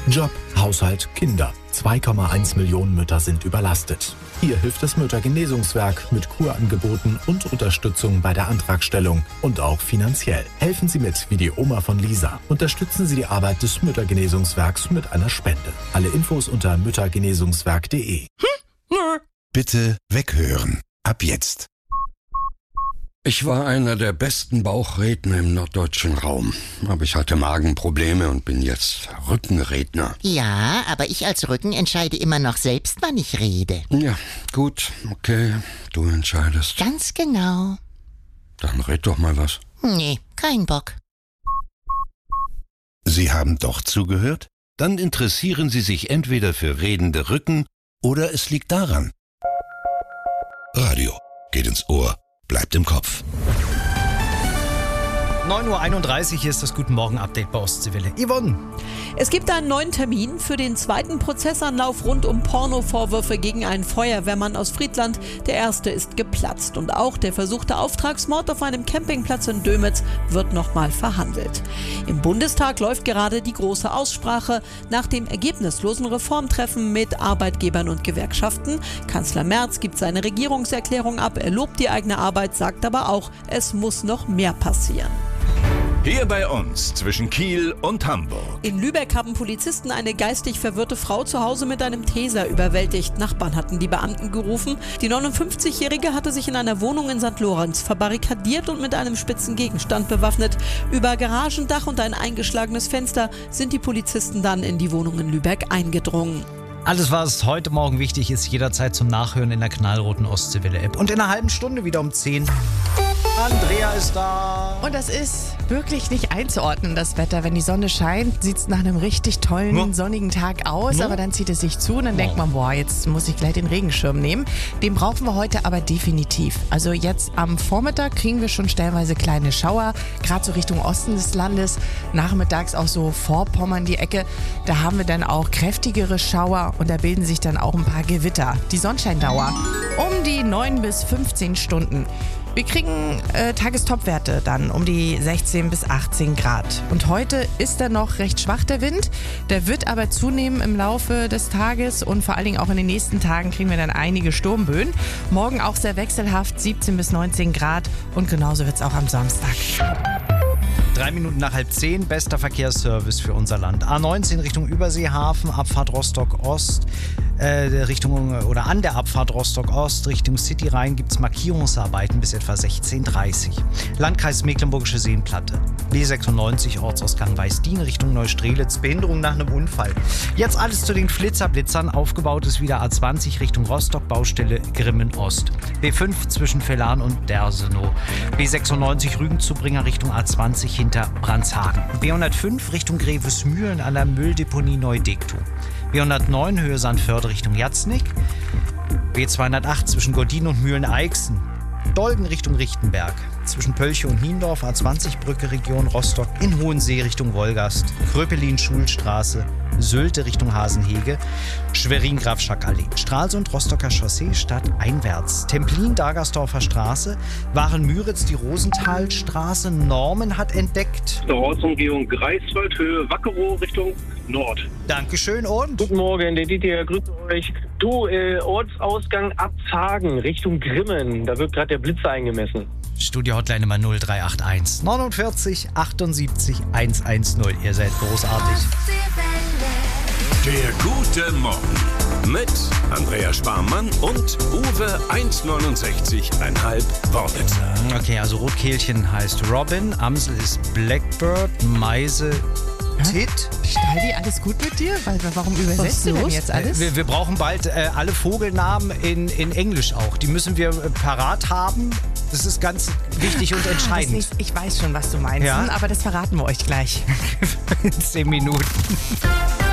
Job, Haushalt, Kinder. 2,1 Millionen Mütter sind überlastet. Hier hilft das Müttergenesungswerk mit Kurangeboten und Unterstützung bei der Antragstellung und auch finanziell. Helfen Sie mit wie die Oma von Lisa. Unterstützen Sie die Arbeit des Müttergenesungswerks mit einer Spende. Alle Infos unter müttergenesungswerk.de. Bitte weghören. Ab jetzt. Ich war einer der besten Bauchredner im norddeutschen Raum. Aber ich hatte Magenprobleme und bin jetzt Rückenredner. Ja, aber ich als Rücken entscheide immer noch selbst, wann ich rede. Ja, gut, okay, du entscheidest. Ganz genau. Dann red doch mal was. Nee, kein Bock. Sie haben doch zugehört? Dann interessieren Sie sich entweder für redende Rücken oder es liegt daran. Radio geht ins Ohr, bleibt im Kopf. 9.31 Uhr, hier ist das Guten Morgen-Update bei Ostseewelle. Yvonne. Es gibt einen neuen Termin für den zweiten Prozessanlauf rund um Pornovorwürfe gegen einen Feuerwehrmann aus Friedland. Der erste ist geplatzt und auch der versuchte Auftragsmord auf einem Campingplatz in Dömitz wird nochmal verhandelt. Im Bundestag läuft gerade die große Aussprache nach dem ergebnislosen Reformtreffen mit Arbeitgebern und Gewerkschaften. Kanzler Merz gibt seine Regierungserklärung ab, er lobt die eigene Arbeit, sagt aber auch, es muss noch mehr passieren. Hier bei uns zwischen Kiel und Hamburg. In Lübeck haben Polizisten eine geistig verwirrte Frau zu Hause mit einem Taser überwältigt. Nachbarn hatten die Beamten gerufen. Die 59-Jährige hatte sich in einer Wohnung in St. Lorenz verbarrikadiert und mit einem spitzen Gegenstand bewaffnet. Über Garagendach und ein eingeschlagenes Fenster sind die Polizisten dann in die Wohnung in Lübeck eingedrungen. Alles, was heute Morgen wichtig ist, jederzeit zum Nachhören in der knallroten Ostseewelle-App. Und in einer halben Stunde wieder um 10. Andrea ist da. Und das ist wirklich nicht einzuordnen, das Wetter. Wenn die Sonne scheint, sieht es nach einem richtig tollen, sonnigen Tag aus. Aber dann zieht es sich zu und dann denkt man, boah, jetzt muss ich gleich den Regenschirm nehmen. Den brauchen wir heute aber definitiv. Also jetzt am Vormittag kriegen wir schon stellenweise kleine Schauer, gerade so Richtung Osten des Landes. Nachmittags auch so Vorpommern die Ecke. Da haben wir dann auch kräftigere Schauer und da bilden sich dann auch ein paar Gewitter. Die Sonnenscheindauer um die 9 bis 15 Stunden. Wir kriegen Tagestopwerte dann um die 16 bis 18 Grad. Und heute ist er noch recht schwach, der Wind. Der wird aber zunehmen im Laufe des Tages und vor allen Dingen auch in den nächsten Tagen kriegen wir dann einige Sturmböen. Morgen auch sehr wechselhaft, 17 bis 19 Grad und genauso wird es auch am Samstag. 3 Minuten nach 9:30, bester Verkehrsservice für unser Land. A19 Richtung Überseehafen, Abfahrt Rostock-Ost, an der Abfahrt Rostock-Ost Richtung City rein gibt es Markierungsarbeiten bis etwa 16:30. Landkreis Mecklenburgische Seenplatte. B96 Ortsausgang Weißdien Richtung Neustrelitz, Behinderung nach einem Unfall. Jetzt alles zu den Blitzern. Aufgebaut ist wieder A20 Richtung Rostock, Baustelle Grimmen-Ost. B5 zwischen Vellan und Dersenow. B96 Rügen-Zubringer Richtung A20 hinter Brandshagen. B105 Richtung Grevesmühlen an der Mülldeponie Neudektow. B109 Höhe Sandförde Richtung Jatznig. B208 zwischen Gordin und Mühlen-Eichsen. Dolgen Richtung Richtenberg. Zwischen Pölche und Niendorf A20 Brücke Region Rostock. In Hohensee Richtung Wolgast. Kröpelin-Schulstraße. Sylte Richtung Hasenhege. Schwerin-Grafschack-Allee. Stralsund Rostocker Chaussee stadteinwärts. Templin-Dagersdorfer Straße. Waren-Müritz die Rosenthalstraße. Norman hat entdeckt. Ortsumgehung Greifswald, Höhe Wackerow Richtung Nord. Dankeschön und? Guten Morgen, der Dieter, grüße euch. Du, Ortsausgang Abzagen Richtung Grimmen. Da wird gerade der Blitzer eingemessen. Studio-Hotline Nummer 0381 49 78 110. Ihr seid großartig. Der gute Morgen mit Andrea Sparmann und Uwe 1,69,5 Wornitzer. Okay, also Rotkehlchen heißt Robin, Amsel ist Blackbird, Meise Tit. Steidi, alles gut mit dir? Warum übersetzt du denn jetzt alles? Wir brauchen bald alle Vogelnamen in Englisch auch. Die müssen wir parat haben. Das ist ganz wichtig und entscheidend. Ich weiß schon, was du meinst, ja? Aber das verraten wir euch gleich. In 10 Minuten.